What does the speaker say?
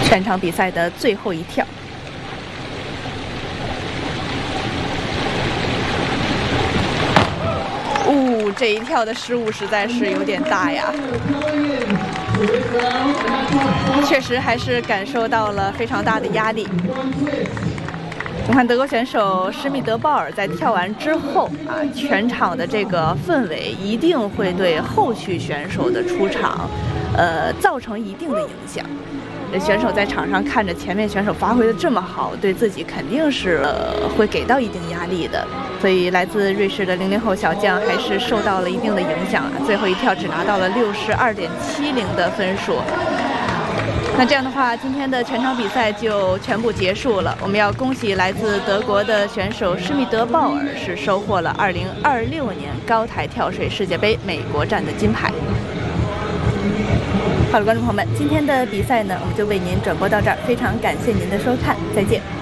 全场比赛的最后一跳。这一跳的失误实在是有点大呀，确实还是感受到了非常大的压力。你看德国选手施密德鲍尔在跳完之后全场的这个氛围一定会对后续选手的出场，造成一定的影响。选手在场上看着前面选手发挥的这么好，对自己肯定是会给到一定压力的。所以来自瑞士的00后小将还是受到了一定的影响最后一跳只拿到了62.70的分数。那这样的话，今天的全场比赛就全部结束了。我们要恭喜来自德国的选手施密德鲍尔是收获了2026年高台跳水世界杯美国站的金牌。好了，观众朋友们，今天的比赛呢，我们就为您转播到这儿，非常感谢您的收看，再见。